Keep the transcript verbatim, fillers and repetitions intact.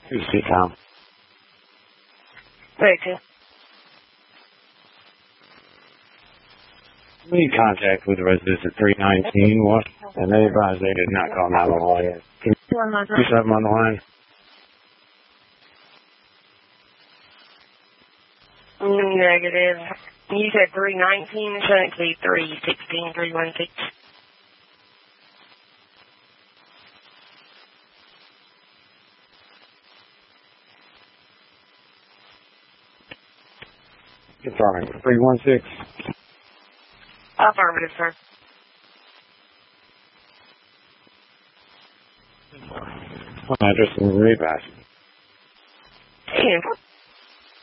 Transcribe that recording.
Two C com. Victor. Need contact with the residents at three nineteen. What? And they advised they did not call nine one one yet. Can you do something on the line? Negative. You said three nineteen, so it could be three sixteen, three one six. Confirming. three one six. Affirmative, sir. Address and readback. Ten.